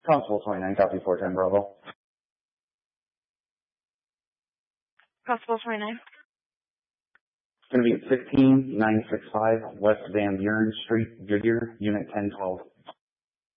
Constable 29, copy 410 Bravo. Constable 29. It's going to be at 15965 West Van Buren Street, Goodyear, Unit 1012.